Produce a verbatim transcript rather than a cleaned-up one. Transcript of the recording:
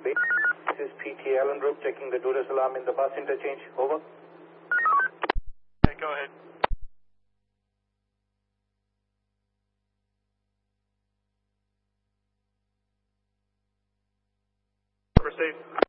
This is P T Allen Group checking the Duras alarm in the bus interchange. Over. Okay, go ahead. Proceed.